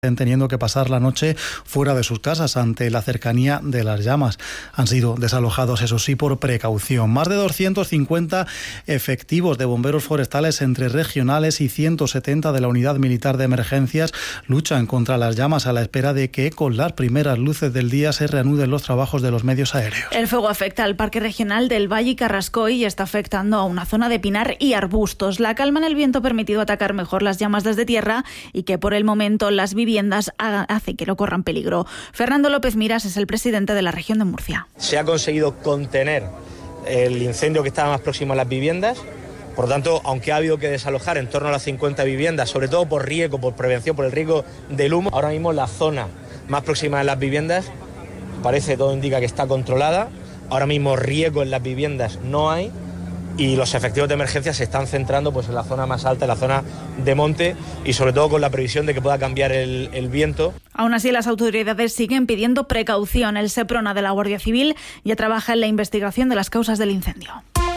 teniendo que pasar la noche fuera de sus casas ante la cercanía de las llamas. Han sido desalojados, eso sí, por precaución. Más de 250 efectivos de bomberos forestales entre regionales y 170 de la Unidad Militar de Emergencias luchan contra las llamas a la espera de que con las primeras luces del día se reanuden los trabajos de los medios aéreos. El fuego afecta al Parque Regional del Valle y Carrascoy y está afectando a una zona de pinar y arbustos. La calma en el viento ha permitido atacar mejor las llamas desde tierra y que por el momento las viviendas hace que no corran peligro. Fernando López Miras es el presidente de la región de Murcia. Se ha conseguido contener el incendio que estaba más próximo a las viviendas. Por lo tanto, aunque ha habido que desalojar en torno a las 50 viviendas, sobre todo por riesgo, por prevención, por el riesgo del humo, ahora mismo la zona más próxima a las viviendas parece, todo indica que está controlada. Ahora mismo riesgo en las viviendas no hay. Y los efectivos de emergencia se están centrando pues en la zona más alta, en la zona de monte y sobre todo con la previsión de que pueda cambiar el viento. Aún así, las autoridades siguen pidiendo precaución. El Seprona de la Guardia Civil ya trabaja en la investigación de las causas del incendio.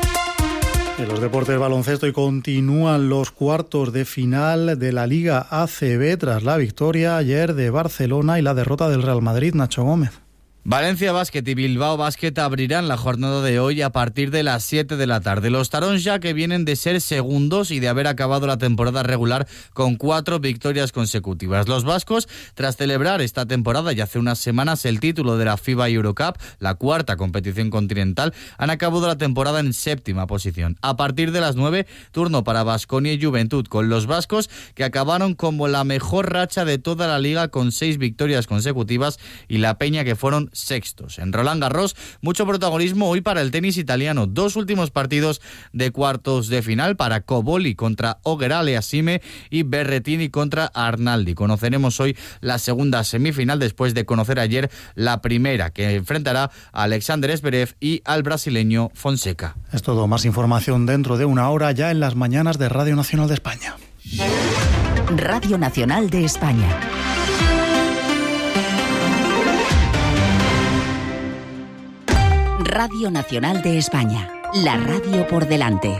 En los deportes, baloncesto, y continúan los cuartos de final de la Liga ACB tras la victoria ayer de Barcelona y la derrota del Real Madrid. Nacho Gómez. Valencia Basket y Bilbao Basket abrirán la jornada de hoy a partir de las 7 de la tarde. Los Taronja, que vienen de ser segundos y de haber acabado la temporada regular con 4 victorias consecutivas. Los vascos, tras celebrar esta temporada y hace unas semanas el título de la FIBA Eurocup, la cuarta competición continental, han acabado la temporada en 7ª posición. A partir de las 9, turno para Baskonia y Juventud, con los vascos que acabaron como la mejor racha de toda la liga con 6 victorias consecutivas y la Peña, que fueron sextos. En Roland Garros, mucho protagonismo hoy para el tenis italiano. 2 últimos partidos de cuartos de final para Cobolli contra Auger-Aliassime y Berrettini contra Arnaldi. Conoceremos hoy la segunda semifinal después de conocer ayer la primera, que enfrentará a Alexander Zverev y al brasileño Fonseca. Es todo. Más información dentro de una hora ya en las mañanas de Radio Nacional de España. Radio Nacional de España. Radio Nacional de España, la radio por delante.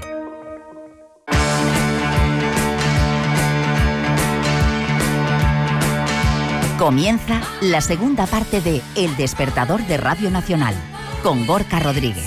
Comienza la segunda parte de El Despertador de Radio Nacional, con Gorka Rodríguez.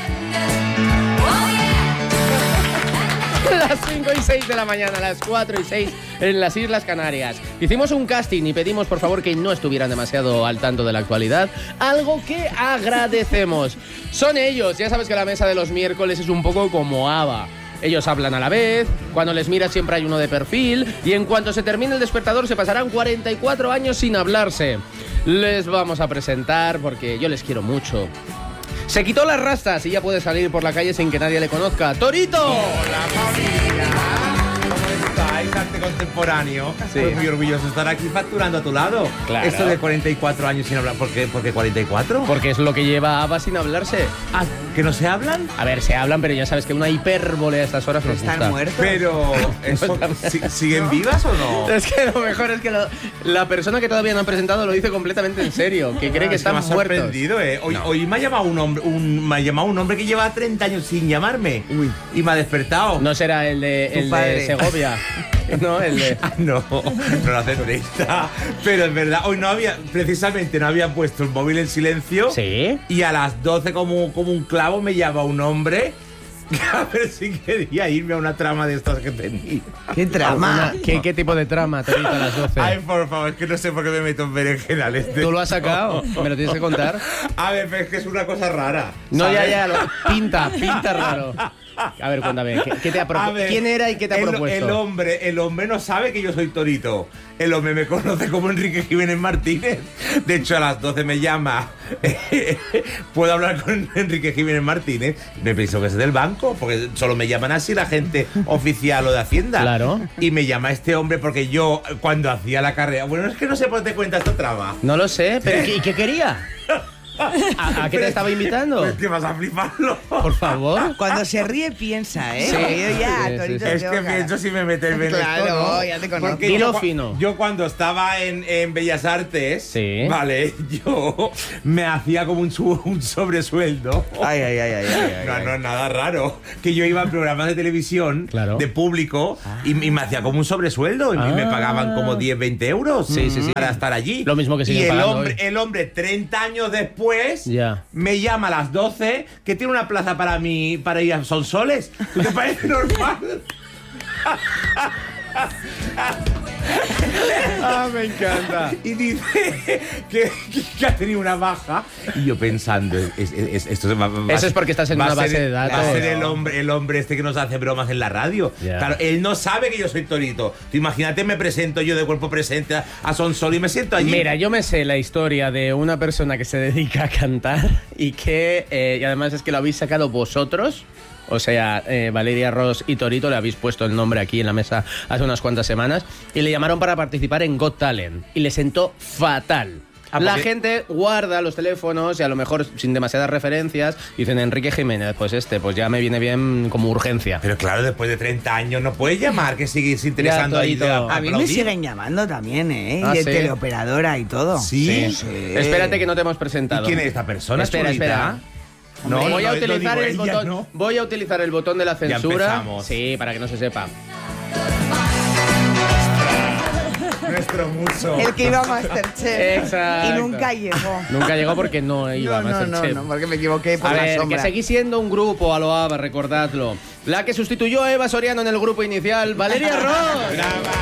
Las 5 y 6 de la mañana, las 4 y 6 en las Islas Canarias. Hicimos un casting y pedimos por favor que no estuvieran demasiado al tanto de la actualidad, algo que agradecemos. Son ellos, ya sabes que la mesa de los miércoles es un poco como ABBA. Ellos hablan a la vez, cuando les miras siempre hay uno de perfil y en cuanto se termine el despertador se pasarán 44 años sin hablarse. Les vamos a presentar porque yo les quiero mucho. Se quitó las rastas y ya puede salir por la calle sin que nadie le conozca. ¡Torito! ¡Hola, familia! ¿Cómo estáis? Arte contemporáneo. Sí. Estoy muy orgulloso de estar aquí facturando a tu lado. Claro. Esto de 44 años sin hablar. ¿Por qué 44? Porque es lo que lleva ABBA sin hablarse. Ah, ¿que no se hablan? A ver, se hablan, pero ya sabes que una hipérbole a estas horas nos ¿Están gusta. muertos? Pero, ¿siguen vivas o no? Es que lo mejor es que la persona que todavía no ha presentado lo dice completamente en serio, que cree que están me ha muertos. sorprendido, ¿eh? Hoy me ha llamado un hombre que lleva 30 años sin llamarme. Uy. Y me ha despertado. No será el de Segovia. No, el de... No lo hace turista. Pero es verdad, hoy no había puesto el móvil en silencio. ¿Sí? Y a las 12 como un clavo me llama un hombre a ver si quería irme a una trama de estas que tenía. ¿Qué trama? ¿Qué tipo de trama, Torito, a las 12? Ay, por favor, es que no sé por qué me meto en berenjenales. ¿Tú lo has sacado? ¿Me lo tienes que contar? A ver, pero es que es una cosa rara. No, ¿sabes? pinta raro. A ver, cuéntame, ¿qué te ha propuesto? ¿Quién era y qué te ha propuesto? El hombre no sabe que yo soy Torito. El hombre me conoce como Enrique Jiménez Martínez. De hecho, a las 12 me llama. ¿Puedo hablar con Enrique Jiménez Martínez? Me pienso que es del banco, porque solo me llaman así la gente oficial o de Hacienda. Claro. Y me llama este hombre porque yo, cuando hacía la carrera... Bueno, es que no sé por qué te cuenta esta trama. No lo sé, pero ¿y qué quería? ¿A qué te estaba invitando? Pues que vas a fliparlo. Por favor. Cuando se ríe piensa, ¿eh? Sí, Yo ya, sí, Torito, sí. Es que pienso si me mete el veneto, Claro, ¿no? ya te conozco. Porque Dilo yo, fino. yo cuando estaba en Bellas Artes, Sí. vale, yo me hacía como un sobresueldo. Ay. No es nada raro. Que yo iba a programas de televisión Claro. de público y me hacía como un sobresueldo. Y me pagaban como 10, 20 euros Sí. para estar allí. Lo mismo que siguen Y pagando hoy. el hombre, 30 años después, Ya. me llama a las 12 que tiene una plaza para mí para ir a Sonsoles. ¿Te parece normal? Me encanta. Y dice que ha tenido una baja. Y yo pensando, esto va Eso es porque estás en va una a ser- base de datos. Va a ser el hombre este que nos hace bromas en la radio. Ya. Claro, él no sabe que yo soy Torito. Tú imagínate, me presento yo de cuerpo presente a Sonsol y me siento allí. Mira, yo me sé la historia de una persona que se dedica a cantar y que, y además es que lo habéis sacado vosotros. O sea, Valeria Ross y Torito, le habéis puesto el nombre aquí en la mesa hace unas cuantas semanas y le llamaron para participar en Got Talent y le sentó fatal. La porque- gente guarda los teléfonos y a lo mejor sin demasiadas referencias dicen Enrique Jiménez, pues ya me viene bien como urgencia. Pero claro, después de 30 años no puedes llamar, que sigues interesando ahí. Torito. A mí me siguen llamando también, ¿eh? Ah, Y de ¿sí? teleoperadora y todo. Sí. Espérate que no te hemos presentado. ¿Y quién es esta persona? Espera, chulita? espera. No, voy no, a no utilizar digo el ella, botón. ¿no? Voy a utilizar el botón de la Ya censura. empezamos. Sí, para que no se sepa. Nuestro muso. El que iba a Masterchef. Exacto. Y nunca llegó. Nunca llegó porque no iba a Masterchef. No, porque me equivoqué por A la ver, sombra. que seguís siendo un grupo a lo ABBA, recordadlo. La que sustituyó a Eva Soriano en el grupo inicial, Valeria Ross.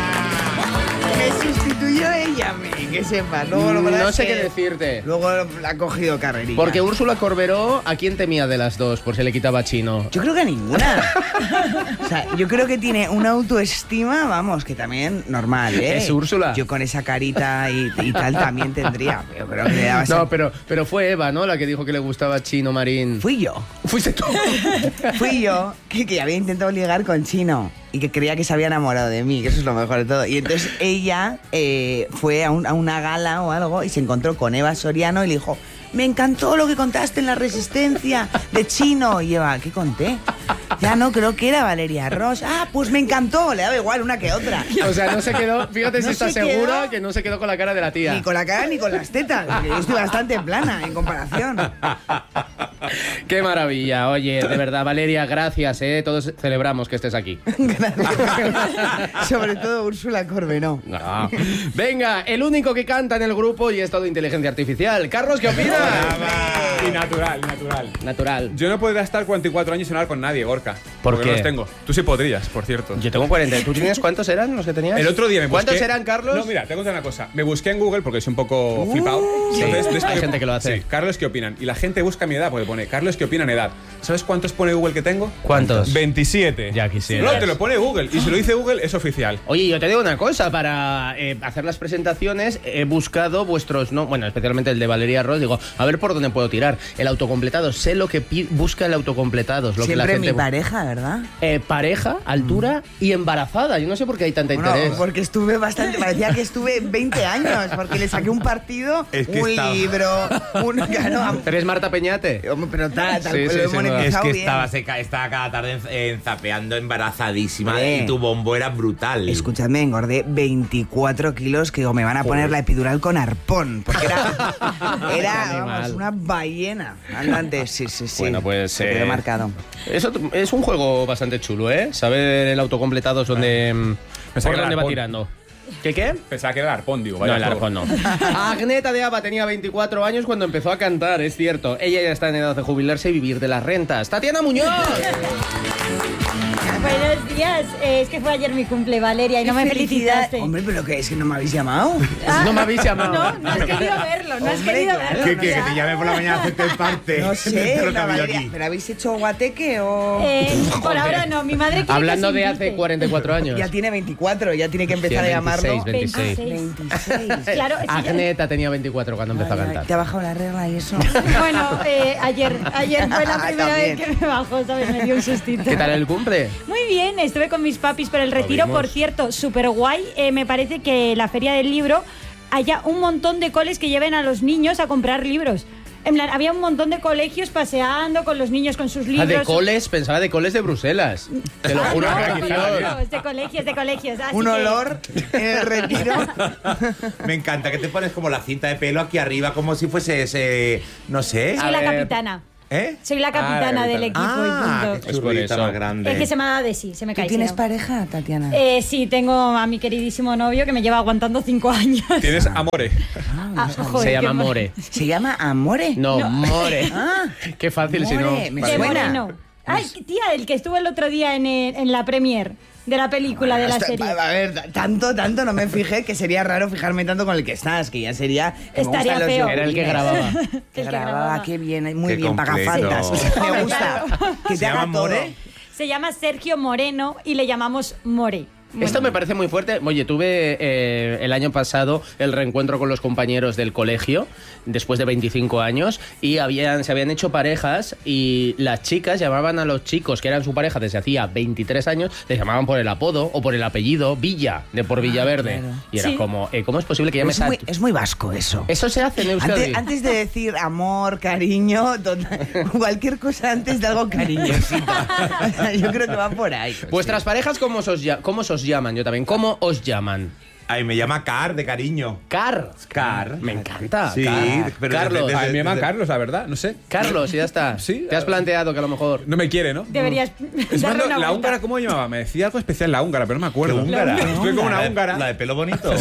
Me sustituyó ella, que sepa. Luego, la verdad No es sé que qué decirte. Luego la ha cogido carrerilla. Porque Úrsula Corberó, ¿a quién temía de las dos? Por si le quitaba a Chino. Yo creo que a ninguna. O sea, yo creo que tiene una autoestima, vamos, que también normal, ¿eh? Es Úrsula. Yo con esa carita y tal también tendría. Yo creo que le daba esa... No, pero fue Eva, ¿no? La que dijo que le gustaba a Chino Marín. Fui yo. Fuiste tú. Fui yo que había intentado ligar con Chino y que creía que se había enamorado de mí, que eso es lo mejor de todo. Y entonces ella fue a una gala o algo y se encontró con Eva Soriano y le dijo: me encantó lo que contaste en La Resistencia de Chino. Y Eva, ¿qué conté? Ya no, creo que era Valeria Ross. Ah, pues me encantó, le daba igual una que otra. O sea, no se quedó. Fíjate No si está se quedó. segura que no se quedó con la cara de la tía. Ni con la cara ni con las tetas, porque yo estoy bastante plana en comparación. Qué maravilla. Oye, de verdad, Valeria, gracias, ¿eh? Todos celebramos que estés aquí. Gracias. Sobre todo Úrsula Corberó. No. Venga, el único que canta en el grupo y es todo inteligencia artificial. Carlos, ¿qué opinas? Y natural. Natural. Yo no podría estar 44 años sin hablar con nadie, Gorka. ¿Por porque qué? no los tengo. Tú sí podrías, por cierto. Yo tengo 40. ¿Tú tienes cuántos eran los que tenías? El otro día me busqué... ¿Cuántos eran, Carlos? No, mira, te cuento una cosa. Me busqué en Google porque soy un poco flipado. Sí, Entonces, hay gente que lo hace. Sí, Carlos, ¿qué opinan? Y la gente busca mi edad porque pone Carlos, ¿qué opinan edad? ¿Sabes cuántos pone Google que tengo? ¿Cuántos? 27. Ya quisieras. No, te lo pone Google. Y si lo dice Google, es oficial. Oye, yo te digo una cosa, para hacer las presentaciones he buscado vuestros, no, bueno, especialmente el de Valeria Ross, digo, a ver por dónde puedo tirar. El autocompletado, sé lo que busca el autocompletado, es lo que la Siempre gente mi pareja, ¿verdad? pareja, altura y embarazada. Yo no sé por qué hay tanta Bueno, interés. porque estuve bastante, parecía que estuve 20 años, porque le saqué un partido, Es que un estaba- libro, claro, ¿Eres Marta Peñate? hombre, pero tal, Sí, lo he sí, sin duda. monetizado Es que bien. estaba cada tarde zapeando embarazadísima Hombre. y tu bombo era brutal. Escuchadme, engordé 24 kilos que digo, me van a poner la epidural con arpón, porque era Animal. vamos, una ballena andante. Sí. Bueno, pues, se quedó marcado. Eso es un juego bastante chulo, ¿eh? Saber el autocompletado es donde, Pensaba por que era dónde va arpón. tirando. ¿Qué? Pensaba que era el arpón, digo. No, vaya el juego. arpón no. Agneta de Aba tenía 24 años cuando empezó a cantar, es cierto. Ella ya está en edad de jubilarse y vivir de las rentas. ¡Tatiana Muñoz! Buenos días. Es que fue ayer mi cumple, Valeria, y no me felicitaste. Hombre, pero ¿qué es que no me habéis llamado? Ah, No me habéis llamado. No has querido verlo, no has Hombre, querido claro. verlo. ¿Qué no quieres? sé. Que te llame por la mañana a hacerte el parte. No De sé, lo que ha habido Valeria, aquí. ¿pero habéis hecho guateque o...? Por ahora no, mi madre quiere Hablando que se de invite. hace 44 años. Ya tiene 24, ya tiene que empezar a llamarlo. 26. 26. Claro, sí, Agneta tenía 24 cuando empezó a cantar. ¿Te ha bajado la regla y eso? Bueno, ayer fue la primera vez También. que me bajó, ¿sabes? Me dio un sustito. ¿Qué tal el cumple? Muy bien, estuve con mis papis por el retiro, vimos. por cierto, súper guay. Me parece que la Feria del Libro haya un montón de coles que lleven a los niños a comprar libros. En plan, había un montón de colegios paseando con los niños con sus libros. de coles, pensaba de coles de Bruselas. Te lo juro. De colegios. Así un que... olor en el retiro. Me encanta que te pones como la cinta de pelo aquí arriba, como si fuese ese, no sé. Soy la capitana. ¿Eh? Soy la capitana del equipo y punto. Qué churrita más grande. Es que se me ha dado de sí, se me cae. ¿Tienes pareja, Tatiana? Sí, tengo a mi queridísimo novio que me lleva aguantando 5 años. Tienes Amore. Joder, se llama More. ¿Se llama Amore? No, More. Qué fácil si no. Me De suena. Moreno. Ay, tía, el que estuvo el otro día en la premier de la película, de la serie. A ver, tanto no me fijé, que sería raro fijarme tanto con el que estás, que ya sería... Estaría feo. Era el que grababa. Que grababa, qué bien, muy Qué bien, completo. pagafantas. Me Hombre, gusta. claro. Que te haga todo. Se llama Sergio Moreno y le llamamos More. Esto me parece muy fuerte. Oye, tuve el año pasado el reencuentro con los compañeros del colegio, después de 25 años, y se habían hecho parejas y las chicas llamaban a los chicos que eran su pareja desde hacía 23 años, les llamaban por el apodo o por el apellido Villa, de por Villaverde. Claro. Y era como, ¿cómo es posible que llames a...? Es muy vasco eso. Eso se hace en Euskadi. Antes de decir amor, cariño, cualquier cosa antes de algo cariñosito. Yo creo que va por ahí. Vuestras parejas, ¿cómo os llaman? Yo también. ¿Cómo os llaman? Ay, me llama Car, de cariño. Car. Car. Me encanta. Sí, pero Carlos. A mí me llama Carlos, la verdad, no sé. Carlos, y ya está. Sí. Te has planteado que a lo mejor... No me quiere, ¿no? Deberías Es darle más, una la vuelta. húngara, ¿cómo llamaba? Me decía algo especial la húngara, pero no me acuerdo. ¿Qué húngara? Estoy como una La de- húngara. La de pelo bonito.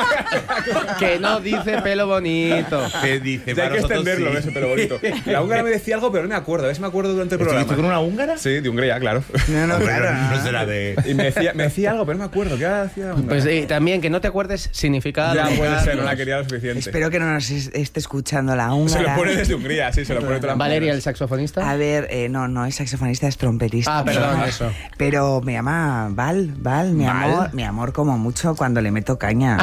Que no dice pelo bonito. ¿Qué dice? Ya hay Para que nosotros extenderlo, sí. ese pelo bonito. La húngara me decía algo, pero no me acuerdo. A ver si me acuerdo durante el programa. ¿Estuviste con una húngara? Sí, de Hungría, claro. No, Hombre, claro. no será de... Y me decía algo, pero no me acuerdo. ¿Qué hacía la húngara? Pues también que no te acuerdes significa... ya algo. puede ser, no la quería lo suficiente. Espero que no nos esté escuchando la Se húngara. lo pone desde Hungría, sí, se lo pone toda la Valeria, el saxofonista. A ver, no es saxofonista, es trompetista. Ah, perdón, eso. Pero me llama Val, mi amor como mucho cuando le meto caña.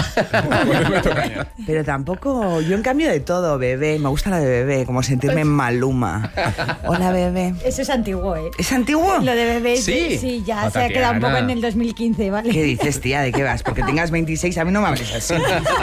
Pero tampoco, yo en cambio de todo, bebé, me gusta la de bebé, como sentirme en Maluma. Hola, bebé. Eso es antiguo, ¿eh? ¿Es antiguo? Lo de bebé, Sí. ya Oh, se ha quedado un poco Tatiana. en el 2015, ¿vale? ¿Qué dices, tía? ¿De qué vas? Porque tengas 26, a mí no me hables así.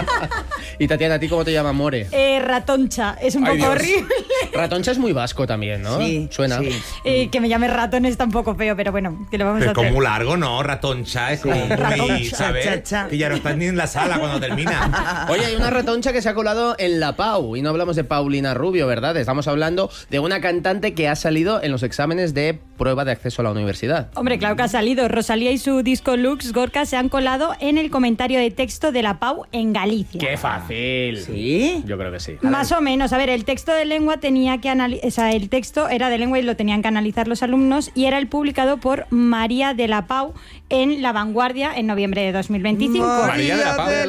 Y Tatiana, ¿a ti cómo te llama More? Ratoncha, es un Ay, poco Dios. horrible. Ratoncha es muy vasco también, ¿no? Sí, Suena. sí. Que me llame ratón está un poco feo, pero bueno, que lo vamos a Pero hacer. como muy largo, ¿no? Ratoncha, es como muy, Ratoncha, ¿sabes? cha, cha. Que ya no estás ni en la sala cuando termina. Oye, hay una ratoncha que se ha colado en la Pau. Y no hablamos de Paulina Rubio, ¿verdad? Estamos hablando de una cantante que ha salido en los exámenes de prueba de acceso a la universidad. Hombre, claro que ha salido. Rosalía y su disco Lux Gorka se han colado en el comentario de texto de la Pau en Galicia. ¡Qué fácil! ¿Sí? Yo creo que sí. Más o menos, a ver, el texto de lengua tenía que el texto era de lengua y lo tenían que analizar los alumnos y era el publicado por María de la Pau en La Vanguardia en noviembre de 2025. María de la Pau.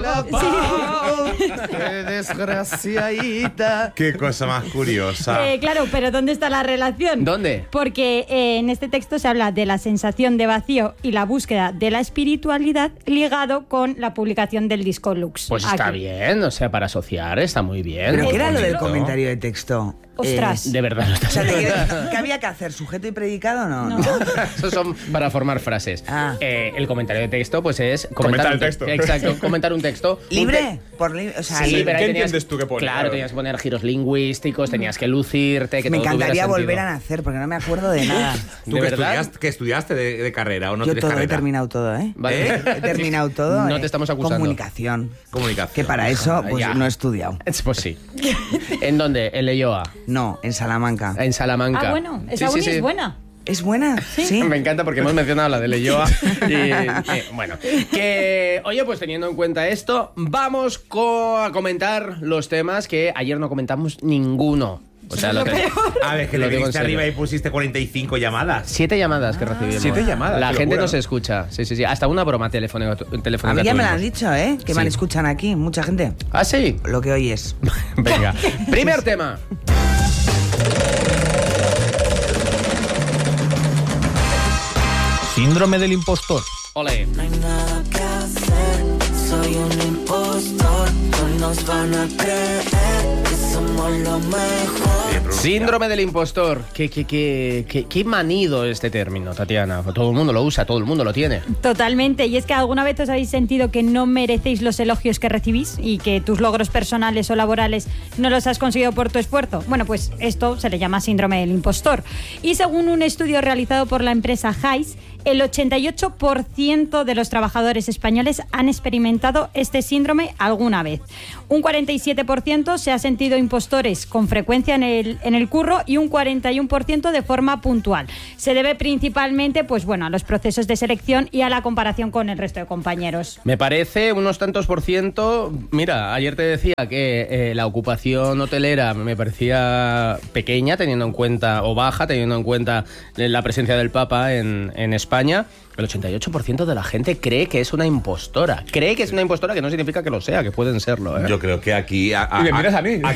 ¡Qué desgraciadita! Qué cosa más curiosa. Claro, pero ¿dónde está la relación? ¿Dónde? Porque en este texto se habla de la sensación de vacío y la búsqueda de la espiritualidad ligado con la publicación del disco Lux. Pues está Aquí. bien, o sea, para asociar está muy bien. ¿Pero qué era lo del Bonito. comentario de texto? Ostras. De verdad, lo O estás sea, ¿qué había que hacer? ¿Sujeto y predicado o no? No. Esos son para formar frases. Ah. El comentario de texto, pues es Comentar un el texto. Exacto, comentar un texto. ¿Libre? Por libre, o sea, Sí, libre. pero ahí ¿Qué tenías- entiendes tú que pone? Claro, Claro. tenías que poner giros lingüísticos, tenías que lucirte, que Me todo tuviera encantaría sentido. volver a nacer porque no me acuerdo de nada. ¿Tú ¿De que verdad? estudiaste de carrera o no Yo tienes todo, he carrera? terminado todo, ¿eh? Vale. He terminado todo. No te estamos acusando. Comunicación. Comunicación. Que para eso pues Ya. no he estudiado. Pues sí. ¿En dónde? En Leioa. No, en Salamanca. En Salamanca. Ah, bueno, esa uni es buena. ¿Es buena? Sí. Me encanta porque hemos mencionado la de Leioa. Y, bueno, que, oye, pues teniendo en cuenta esto, vamos a comentar los temas que ayer no comentamos ninguno. O sea, lo que... A ver, que Lo le digo en viniste serio. arriba y pusiste 45 llamadas. 7 llamadas que recibimos. 7 llamadas, La qué gente locura. nos escucha. Sí, sí, sí. Hasta una broma telefónica. A mí ya me lo han dicho, ¿eh? Que Sí. me escuchan aquí, mucha gente. ¿Ah, sí? Lo que oyes. Venga. Primer tema. Síndrome del impostor. Ole. No hay nada que hacer, soy un impostor. Hoy nos van a creer que somos lo mejor. Síndrome del impostor. Qué manido este término, Tatiana. Todo el mundo lo usa, todo el mundo lo tiene. Totalmente. Y es que alguna vez os habéis sentido que no merecéis los elogios que recibís y que tus logros personales o laborales no los has conseguido por tu esfuerzo. Bueno, pues esto se le llama síndrome del impostor. Y según un estudio realizado por la empresa Hays, el 88% de los trabajadores españoles han experimentado este síndrome alguna vez. Un 47% se ha sentido impostores con frecuencia en el curro y un 41% de forma puntual. Se debe principalmente, pues bueno, a los procesos de selección y a la comparación con el resto de compañeros. Me parece unos tantos por ciento. Mira, ayer te decía que la ocupación hotelera me parecía pequeña, teniendo en cuenta, o baja, teniendo en cuenta la presencia del Papa en España. El 88% de la gente cree que es una impostora. Cree que es una impostora, que no significa que lo sea, que pueden serlo, ¿eh? Yo creo que aquí... y me miras a mí.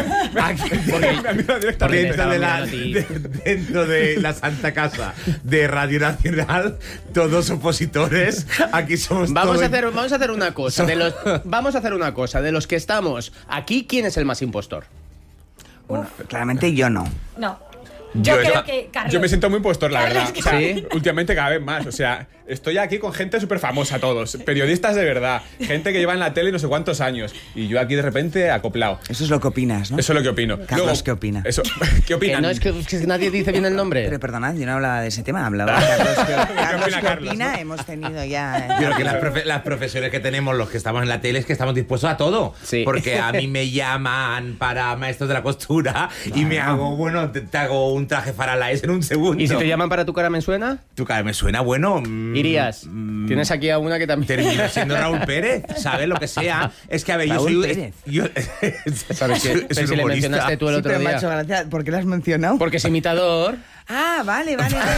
Dentro de la Santa Casa de Radio Nacional, todos opositores. Aquí somos Vamos a hacer una cosa. Vamos a hacer una cosa. De los que estamos aquí, ¿quién es el más impostor? Bueno, claramente yo no. No. Yo creo que Carlos. Yo me siento muy impostor, la verdad. Carlos, o sea, ¿sí? Últimamente cada vez más. O sea, estoy aquí con gente súper famosa todos. Periodistas de verdad. Gente que lleva en la tele no sé cuántos años. Y yo aquí de repente acoplado. Eso es lo que opinas, ¿no? Eso es lo que opino. Carlos, Luego, ¿qué opina? Eso, ¿qué opinan? Que no es que nadie dice bien el nombre. Pero perdonad, yo no hablaba de ese tema. Hablaba de Carlos, ¿qué opina? ¿no? Hemos tenido ya... Yo creo que las profesiones que tenemos los que estamos en la tele es que estamos dispuestos a todo. Sí. Porque a mí me llaman para maestros de la costura y me hago, bueno, te hago un traje Faralaes en un segundo. ¿Y si te llaman para Tu cara me suena? Tu cara me suena, bueno... Irías. Tienes aquí a una que también... Termina siendo Raúl Pérez, ¿sabes? Lo que sea. Es que, a ver, Raúl yo soy... Pérez. ¿Sabes qué? Pero si le mencionaste tú el Sí, otro pero me ha día. hecho gracia. ¿Por qué lo has mencionado? Porque es imitador. Ah, vale.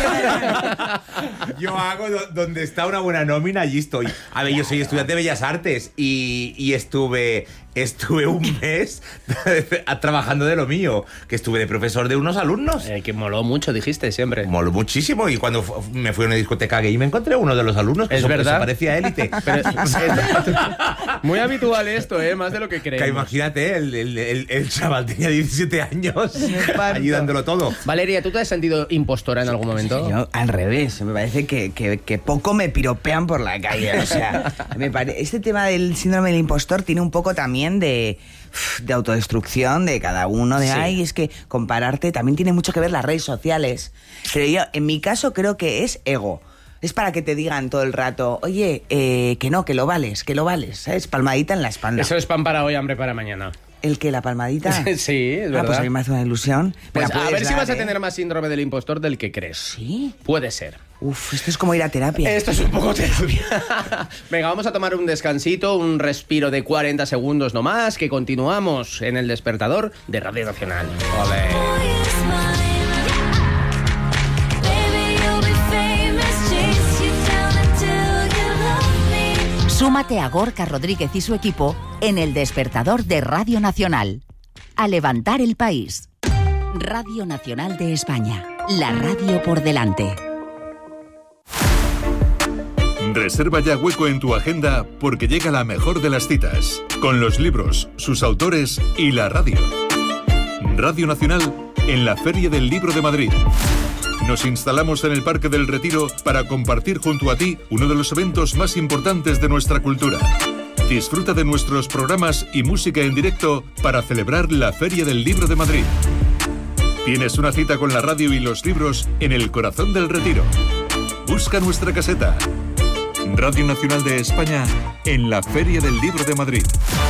Yo hago donde está una buena nómina, allí estoy. A ver, yo soy estudiante de Bellas Artes y estuve un mes trabajando de lo mío, que estuve de profesor de unos alumnos. Que moló mucho, dijiste siempre. Moló muchísimo, y cuando me fui a una discoteca gay me encontré uno de los alumnos que es verdad. Se parecía a Élite. Muy habitual esto, más de lo que creemos. Que imagínate, el chaval tenía 17 años allí dándolo todo. Valeria, ¿tú te has sentido impostora en algún momento? Yo, al revés, me parece que poco me piropean por la calle. O sea, este tema del síndrome del impostor tiene un poco también de autodestrucción de cada uno, de Sí. es que compararte también tiene mucho que ver las redes sociales. Pero yo, en mi caso, creo que es ego. Es para que te digan todo el rato, oye, que no, que lo vales, ¿sabes? Palmadita en la espalda. Eso es pan para hoy, hambre para mañana. ¿El que la palmadita? Sí, es verdad. Pues a mí me hace una ilusión. Me Pues la a puedes ver si dar, vas a tener más síndrome del impostor del que crees. ¿Sí? Puede ser. Uf, esto es como ir a terapia. Esto es un poco terapia. Venga, vamos a tomar un descansito, un respiro de 40 segundos nomás, que continuamos en El Despertador de Radio Nacional. Olé. Súmate a Gorka Rodríguez y su equipo en El Despertador de Radio Nacional. A levantar el país. Radio Nacional de España. La radio por delante. Reserva ya hueco en tu agenda porque llega la mejor de las citas, con los libros, sus autores y la radio. Radio Nacional en la Feria del Libro de Madrid. Nos instalamos en el Parque del Retiro para compartir junto a ti uno de los eventos más importantes de nuestra cultura. Disfruta de nuestros programas y música en directo para celebrar la Feria del Libro de Madrid. Tienes una cita con la radio y los libros en el corazón del Retiro. Busca nuestra caseta. Radio Nacional de España en la Feria del Libro de Madrid.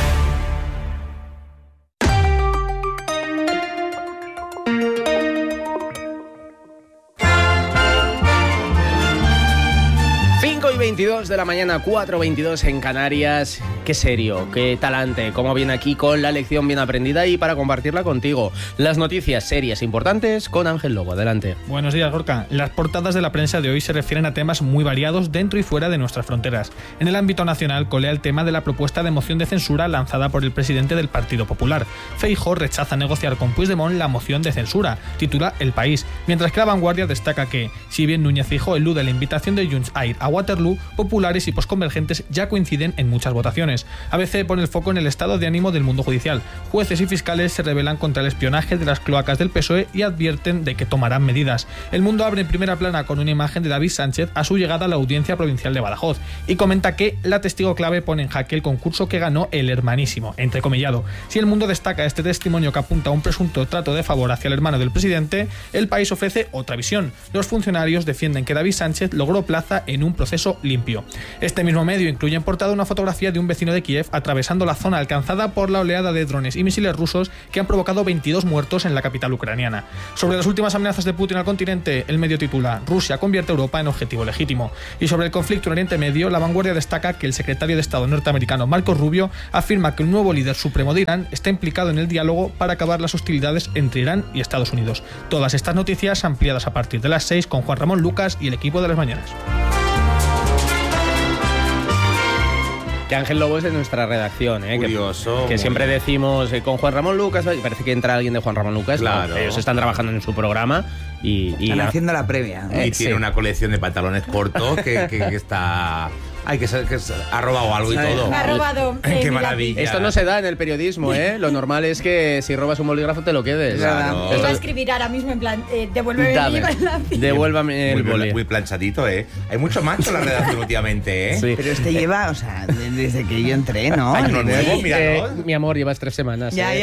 Y 22 de la mañana, 4:22 en Canarias. Qué serio, qué talante, cómo viene aquí con la lección bien aprendida y para compartirla contigo. Las noticias serias e importantes con Ángel Lobo. Adelante. Buenos días, Gorka. Las portadas de la prensa de hoy se refieren a temas muy variados dentro y fuera de nuestras fronteras. En el ámbito nacional colea el tema de la propuesta de moción de censura lanzada por el presidente del Partido Popular. Feijóo rechaza negociar con Puigdemont la moción de censura, titula El País, mientras que La Vanguardia destaca que, si bien Núñez Feijóo elude la invitación de Junts a ir a Waterloo, populares y posconvergentes ya coinciden en muchas votaciones. lunes. ABC pone el foco en el estado de ánimo del mundo judicial. Jueces y fiscales se rebelan contra el espionaje de las cloacas del PSOE y advierten de que tomarán medidas. El Mundo abre en primera plana con una imagen de David Sánchez a su llegada a la Audiencia Provincial de Badajoz y comenta que la testigo clave pone en jaque el concurso que ganó el hermanísimo, entrecomillado. Si El Mundo destaca este testimonio que apunta a un presunto trato de favor hacia el hermano del presidente, El País ofrece otra visión. Los funcionarios defienden que David Sánchez logró plaza en un proceso limpio. Este mismo medio incluye en portada una fotografía de un vecino de Kiev atravesando la zona alcanzada por la oleada de drones y misiles rusos que han provocado 22 muertos en la capital ucraniana. Sobre las últimas amenazas de Putin al continente, el medio titula «Rusia convierte a Europa en objetivo legítimo». Y sobre el conflicto en Oriente Medio, La Vanguardia destaca que el secretario de Estado norteamericano Marco Rubio afirma que el nuevo líder supremo de Irán está implicado en el diálogo para acabar las hostilidades entre Irán y Estados Unidos. Todas estas noticias ampliadas a partir de las 6 con Juan Ramón Lucas y el equipo de las mañanas. Que Ángel Lobo es de nuestra redacción, Curioso. que siempre decimos con Juan Ramón Lucas, y parece que entra alguien de Juan Ramón Lucas. Claro. Ellos están trabajando en su programa y están haciendo la previa. Y tiene una colección de pantalones cortos que está... Ay, que ha robado algo y todo. Me ha robado. Qué maravilla. Esto no se da en el periodismo, ¿eh? Lo normal es que si robas un bolígrafo te lo quedes. Claro. Iba a escribir ahora mismo en plan, devuélveme el lápiz. Devuélvame el boli. Muy planchadito, ¿eh? Hay mucho macho en la redacción últimamente, ¿eh? Sí. Pero este lleva, o sea, desde que yo entré, ¿no? Hay uno nuevo, míralo. Mi amor, llevas 3 semanas. Ya.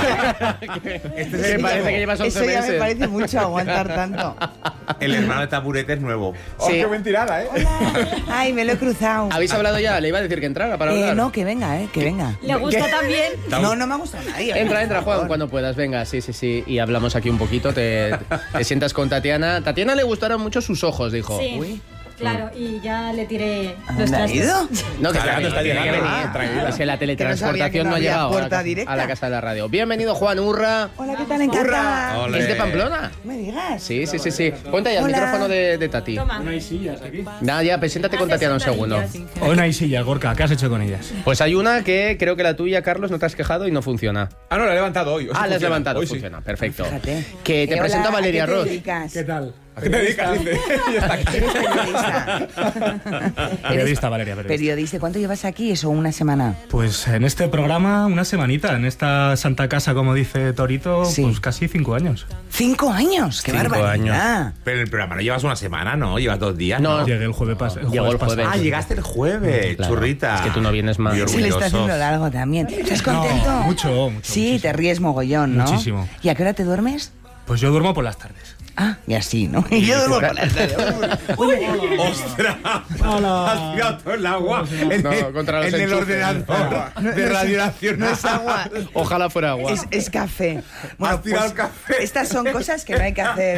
Que parece que llevas 11 Eso ya meses. me parece mucho aguantar tanto. El hermano de Taburete es nuevo. Sí. ¡Qué buen tirada, eh! Ay, me lo he cruzado. ¿Habéis hablado ya? Le iba a decir que entrara para hablar. No, que venga, que venga. ¿Le gusta también? No me ha gustado nadie. Entra, Juan, cuando puedas. Venga, sí. Y hablamos aquí un poquito. Te sientas con Tatiana. Tatiana le gustaron mucho sus ojos, dijo. Sí. Uy. Claro, y ya le tiré los ¿Dónde ha trastes. ido? No, que Claro, está tiene que llegando, venir. tranquila. Es que la Que no teletransportación no ha había llegado puerta a la directa. casa de la radio. Bienvenido, Juan Urra. Hola, ¿qué tal? Encantada. Ole. ¿Es de Pamplona? ¿Me digas? Sí. Ponte ya el Hola. micrófono de Tati. Toma. Nada, ya, preséntate con Tatiana un segundo. Hoy no hay sillas, Gorka. ¿Qué has hecho con ellas? Pues hay una que creo que la tuya, Carlos, no te has quejado y no funciona. Ah, no, la he levantado hoy. La has levantado, Hoy sí. funciona. Perfecto. Fíjate. Que te presento a hola, Valeria ¿a qué te Ross. dedicas? ¿Qué tal? ¿A qué te dedicas? Dice. Ya está aquí. Eres periodista. Periodista, Valeria, periodista. Periodista. ¿Cuánto llevas aquí? ¿Eso una semana? Pues en este programa una semanita, en esta santa casa, como dice Torito, Sí. pues casi 5 años. 5 años. ¡Qué 5 barbaridad! Pero en el programa no llevas una semana, ¿no? Llevas 2 días. No. Llegué el jueves pasado. Llegó el jueves. Ah, llegaste el jueves, Claro. churrita. Es que tú no vienes más. Muy Se le está orgullosos. haciendo largo también. ¿Estás contento? No, mucho. Sí, muchísimo. te ríes mogollón, ¿no? Muchísimo. ¿Y a qué hora te duermes? Pues yo duermo por las tardes. Ah, y así, ¿no? Y yo duermo por las tardes. Uy, ¡Ostras! Has tirado todo el agua No, contra los en el enchufes. ordenador de Radio Nacional. no es agua. Ojalá fuera agua. Es café. Has tirado el café. Estas son cosas que no hay que hacer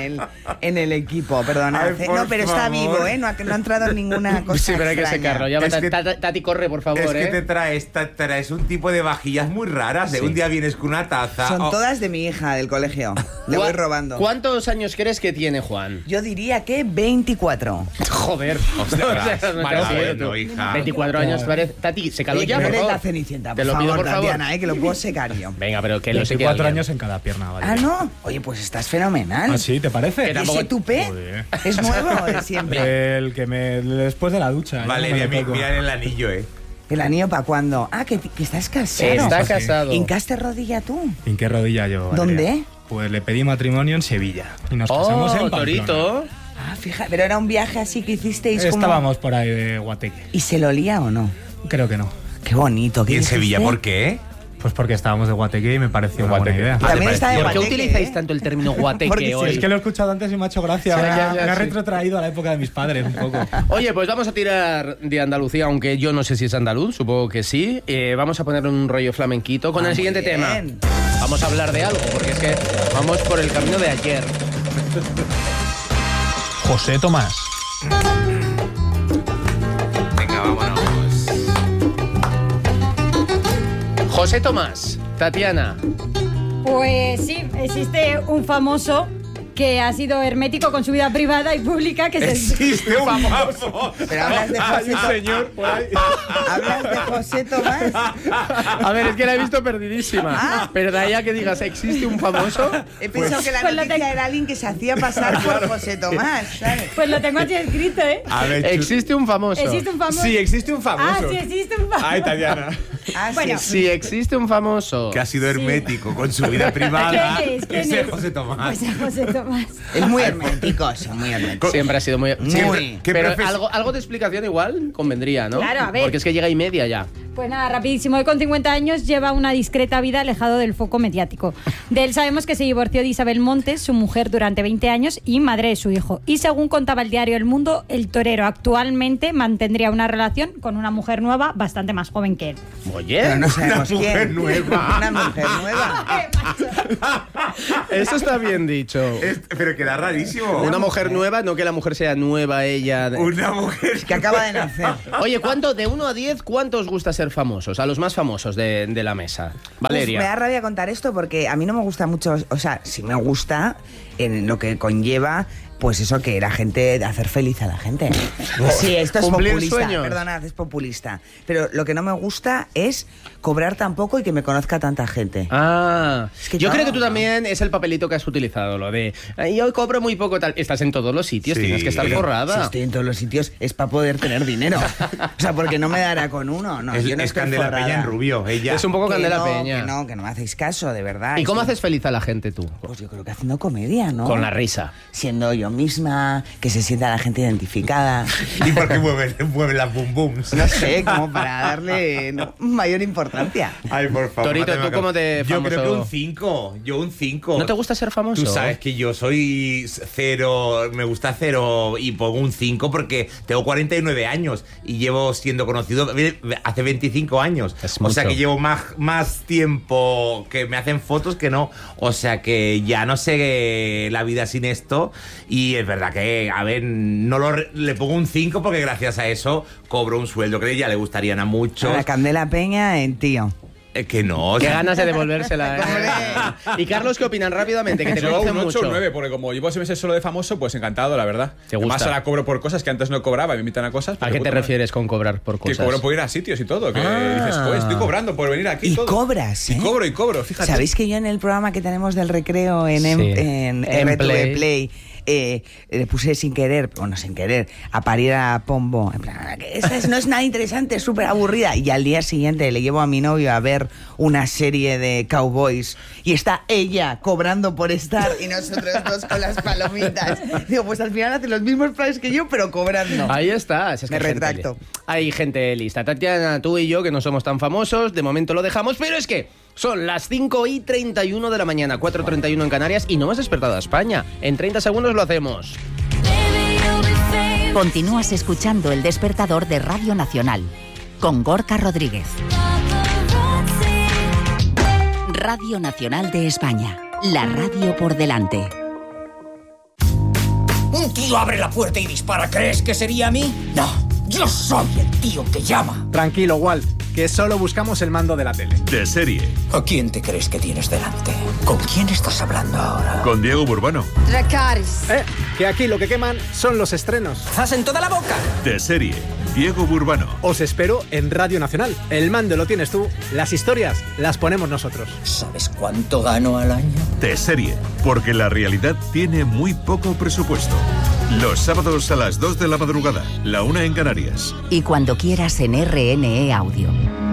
en el equipo, perdona. Ay, por No, pero está favor. vivo, ¿eh? No ha entrado ninguna cosa Sí, pero hay que extraña. secarlo. Ya va, Es que- Tati, corre, por favor, Es que te ¿eh? traes un tipo de vajillas muy raras. Sí. Un día vienes con una taza. Son Oh, todas de mi hija del colegio. Le voy robando. ¿Cuántos años crees que tiene Juan? Yo diría que 24. Joder. Ostras, No te vale, has ido bueno, tú. hija. 24 años parece. Tati, sécalo Oye, ya, que no por eres favor. la Cenicienta, Te por lo pido, favor, por favor. Tatiana, que lo puedo secar yo. Venga, pero que lo seque 24 alguien. años en cada pierna, Valeria. Ah, ¿no? Oye, pues estás fenomenal. ¿Ah, sí? ¿Te parece? Que ¿Y tampoco- ese tupé? Joder. ¿Es nuevo o de siempre? El que me... Después de la ducha. Valeria, ya me lo toco. mira el anillo, ¿eh? ¿El anillo para cuándo? Ah, que estás casado. Está Sí. casado. ¿Hincaste rodilla tú? ¿En qué rodilla yo, Valeria? ¿Dónde? Pues le pedí matrimonio en Sevilla. Y nos casamos en Pamplona. Torito. Ah, fíjate, pero era un viaje así que hicisteis como... Estábamos por ahí de Guateque. ¿Y se lo olía o no? Creo que no. Qué bonito. ¿Qué ¿Y en dijiste? Sevilla por qué? Pues porque estábamos de Guateque y me pareció una buena Guateque. idea. También está de ¿Por qué Guateque, utilizáis ¿eh? tanto el término Porque guateque sí, hoy? Es que lo he escuchado antes y me ha hecho gracia. Sí, me ya, ha sí. retrotraído a la época de mis padres un poco. Oye, pues vamos a tirar de Andalucía, aunque yo no sé si es andaluz, supongo que sí. Vamos a poner un rollo flamenquito con el siguiente tema. bien. Vamos a hablar de algo, porque es que vamos por el camino de ayer. José Tomás. Venga, vámonos. José Tomás, Tatiana. Pues sí, existe un famoso que ha sido hermético con su vida privada y pública, que existe un famoso. Pero hablas de José Hay un señor por ahí. ¿Hablas de José Tomás? A ver, es que la he visto perdidísima. Pero de ahí a que digas, ¿existe un famoso? He pensado que la noticia era alguien que se hacía pasar por José Tomás, ¿sabes? Pues lo tengo aquí escrito, ¿eh? A ver, ¿Existe un famoso? ¿Existe un famoso? Sí, existe un famoso. Ah, sí, existe un famoso. Ay, Tatiana. Bueno, Si existe un famoso. que ha sido hermético con su vida privada. ¿Quién es? ¿Quién Ese es? José Tomás. Pues a José Tomás. Es muy hermético, son muy herméticos. Siempre ha sido muy... Muy. Pero algo de explicación igual convendría, ¿no? Claro, a ver. Porque es que llega y media ya. Pues nada, rapidísimo. Hoy con 50 años lleva una discreta vida alejado del foco mediático. De él sabemos que se divorció de Isabel Montes, su mujer, durante 20 años y madre de su hijo. Y según contaba el diario El Mundo, el torero actualmente mantendría una relación con una mujer nueva bastante más joven que él. Oye, Pero no sabemos una mujer quién. nueva. Una mujer nueva. eso está bien dicho. Pero queda rarísimo. Una mujer nueva, no que la mujer sea nueva ella. Una mujer Que acaba de nacer. Oye, de 1 a 10, ¿cuánto os gusta ser famosos? A los más famosos de la mesa. Valeria. Me da rabia contar esto porque a mí no me gusta mucho, o sea, sí me gusta en lo que conlleva, pues eso, que la gente, de hacer feliz a la gente. Sí, esto es Cumplir populista, sueños. perdonad, es populista. Pero lo que no me gusta es cobrar tan poco y que me conozca tanta gente. Ah, Es que yo no. creo que tú también es el papelito que has utilizado, lo de yo cobro muy poco tal. Estás en todos los sitios, Sí. tienes que estar Si forrada. estoy en todos los sitios es para poder tener dinero. O sea, porque no me dará con uno. No, yo no es estoy Candela forrada. Peña en rubio, ella. Es un poco Que Candela no, Peña. que no me hacéis caso, de verdad. ¿Y cómo Estoy- haces feliz a la gente tú? Pues yo creo que haciendo comedia, ¿no? Con la risa. Siendo yo misma, que se sienta la gente identificada. ¿Y por qué mueven las bum bums? No sé, como para darle mayor importancia. Ay, por favor. Torito, mátame ¿tú acá. cómo te Yo famoso? creo que un 5. Yo un 5. ¿No te gusta ser famoso? Tú sabes que yo soy 0, me gusta 0 y pongo un 5 porque tengo 49 años y llevo siendo conocido hace 25 años. Es o sea mucho. que llevo más tiempo que me hacen fotos que no. O sea que ya no sé la vida sin esto y es verdad que, a ver, le pongo un 5 porque gracias a eso cobro un sueldo que ya le gustarían a muchos. A la Candela Peña en tío. Que no. Qué ganas de devolvérsela. ¿Y Carlos qué opinan rápidamente? Que te Yo conocen un 8 mucho. o 9, porque como llevo 6 meses solo de famoso, pues encantado, la verdad. ¿Te gusta? Además ahora cobro por cosas que antes no cobraba, me invitan a cosas. ¿A qué te refieres con cobrar por Que cosas? cobro por ir a sitios y todo, que Ah. dices, pues estoy cobrando por venir aquí Y todo. cobras, ¿eh? Y cobro, fíjate. ¿Sabéis que yo en el programa que tenemos del recreo en RTV Play le puse sin querer, a parir a Pombo? En plan, que esa no es nada interesante, es súper aburrida. Y al día siguiente le llevo a mi novio a ver una serie de cowboys y está ella cobrando por estar y nosotros dos con las palomitas. Digo, pues al final hace los mismos planes que yo, pero cobrando. Ahí está. Me retracto. Hay gente lista. Tatiana, tú y yo, que no somos tan famosos, de momento lo dejamos, pero es que son las 5:31 de la mañana, 4:31 en Canarias, y no hemos despertado a España. En 30 segundos lo hacemos. Continúas escuchando El Despertador de Radio Nacional con Gorka Rodríguez. Radio Nacional de España, la radio por delante. Un tío abre la puerta y dispara. ¿Crees que sería a mí? No, yo soy el tío que llama. Tranquilo, Walt, que solo buscamos el mando de la tele. De serie. ¿A quién te crees que tienes delante? ¿Con quién estás hablando ahora? Con Diego Burbano. Dracarys. Que aquí lo que queman son los estrenos. ¡Estás en toda la boca! De serie. Diego Burbano. Os espero en Radio Nacional. El mando lo tienes tú, las historias las ponemos nosotros. ¿Sabes cuánto gano al año? De serie. Porque la realidad tiene muy poco presupuesto. Los sábados a las 2 de la madrugada, la 1 en Canarias. Y cuando quieras en RNE Audio.